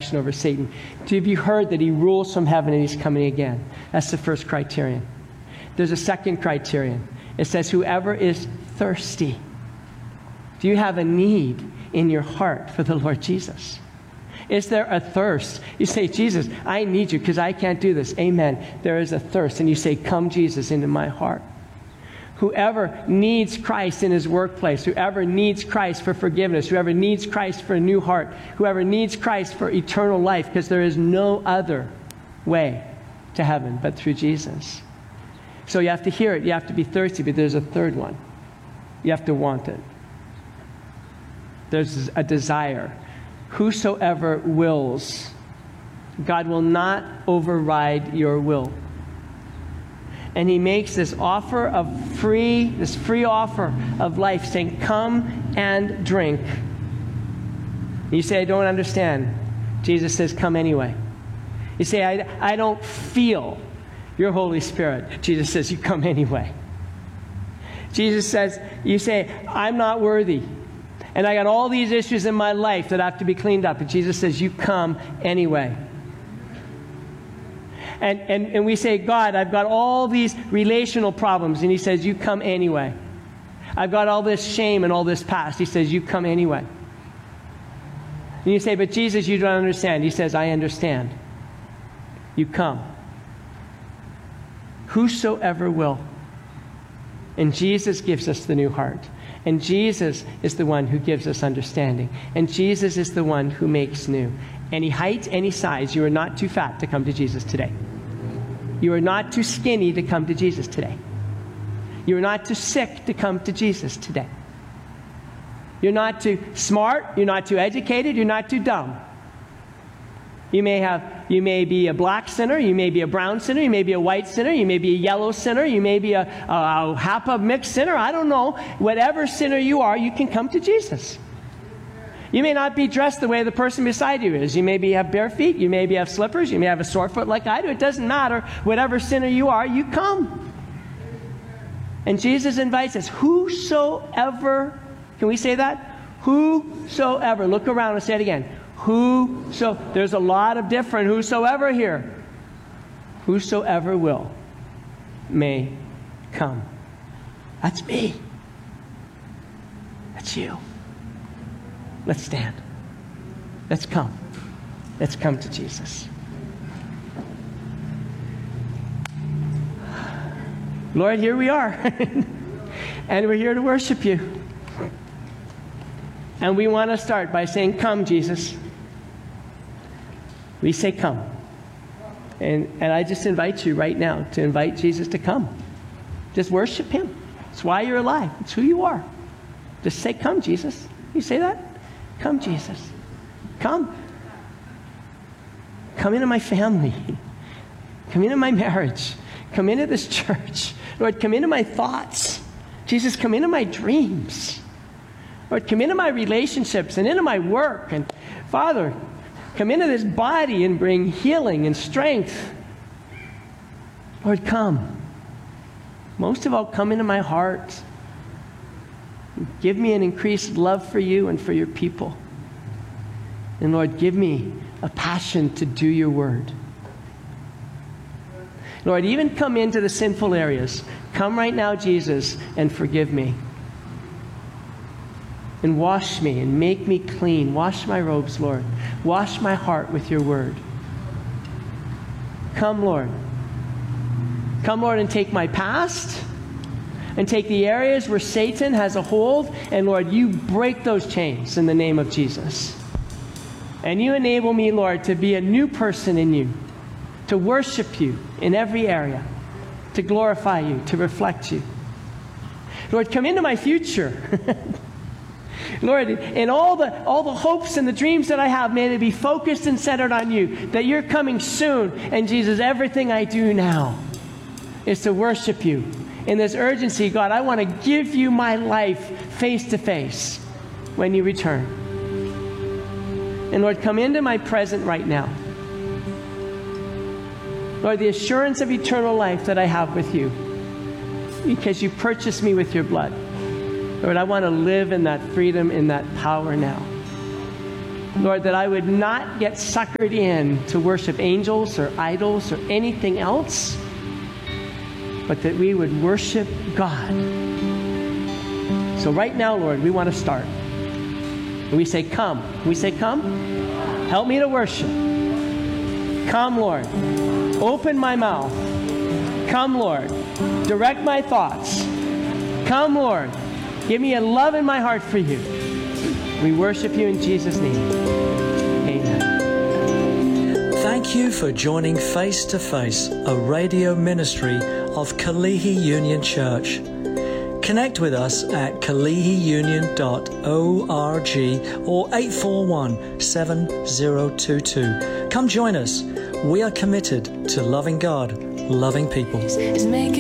resurrection over Satan. Have you heard that he rules from heaven and he's coming again? That's the first criterion. There's a second criterion. It says, whoever is thirsty. Do you have a need in your heart for the Lord Jesus? Is there a thirst? You say, Jesus, I need you because I can't do this. Amen. There is a thirst. And you say, come, Jesus, into my heart. Whoever needs Christ in his workplace, whoever needs Christ for forgiveness, whoever needs Christ for a new heart, whoever needs Christ for eternal life, because there is no other way to heaven but through Jesus. So you have to hear it. You have to be thirsty, but there's a third one. You have to want it. There's a desire. Whosoever wills, God will not override your will. And he makes this offer of this free offer of life, saying, come and drink. You say, I don't understand. Jesus says, come anyway. You say, I don't feel your Holy Spirit. Jesus says, you come anyway. Jesus says, you say, I'm not worthy. And I got all these issues in my life that have to be cleaned up. And Jesus says, you come anyway. And we say, God, I've got all these relational problems. And he says, you come anyway. I've got all this shame and all this past. He says, you come anyway. And you say, but Jesus, you don't understand. He says, I understand. You come. Whosoever will. And Jesus gives us the new heart. And Jesus is the one who gives us understanding. And Jesus is the one who makes new. Any height, any size, you are not too fat to come to Jesus today. You are not too skinny to come to Jesus today. You are not too sick to come to Jesus today. You're not too smart, you're not too educated, you're not too dumb. You may be a black sinner, you may be a brown sinner, you may be a white sinner, you may be a yellow sinner, you may be a Hapa mixed sinner, I don't know. Whatever sinner you are, you can come to Jesus. You may not be dressed the way the person beside you is. You maybe have bare feet, you maybe have slippers, you may have a sore foot like I do. It doesn't matter. Whatever sinner you are, you come. And Jesus invites us, whosoever, can we say that? Whosoever, look around and say it again. There's a lot of different whosoever here. Whosoever will may come. That's me. That's you. Let's stand. Let's come. Let's come to Jesus. Lord, here we are. And we're here to worship you. And we want to start by saying, come, Jesus. We say come. And I just invite you right now to invite Jesus to come. Just worship him. It's why you're alive. It's who you are. Just say, come, Jesus. You say that? Come, Jesus. Come. Come into my family. Come into my marriage. Come into this church. Lord, come into my thoughts. Jesus, come into my dreams. Lord, come into my relationships and into my work. And Father, come into this body and bring healing and strength. Lord, come. Most of all, come into my heart. Give me an increased love for you and for your people. And Lord, give me a passion to do your word. Lord, even come into the sinful areas. Come right now, Jesus, and forgive me. And wash me and make me clean. Wash my robes, Lord. Wash my heart with your word. Come, Lord. Come, Lord, and take my past and take the areas where Satan has a hold. And, Lord, you break those chains in the name of Jesus. And you enable me, Lord, to be a new person in you, to worship you in every area, to glorify you, to reflect you. Lord, come into my future. Lord, in all the hopes and the dreams that I have, may they be focused and centered on you, that you're coming soon. And Jesus, everything I do now is to worship you. In this urgency, God, I want to give you my life face to face when you return. And Lord, come into my present right now. Lord, the assurance of eternal life that I have with you, because you purchased me with your blood. Lord, I want to live in that freedom, in that power now. Lord, that I would not get suckered in to worship angels or idols or anything else, but that we would worship God. So right now, Lord, we want to start. We say, come. We say, come. Help me to worship. Come, Lord. Open my mouth. Come, Lord. Direct my thoughts. Come, Lord. Give me a love in my heart for you. We worship you in Jesus' name. Amen. Thank you for joining Face to Face, a radio ministry of Kalihi Union Church. Connect with us at kalihiunion.org or 841-7022. Come join us. We are committed to loving God, loving people.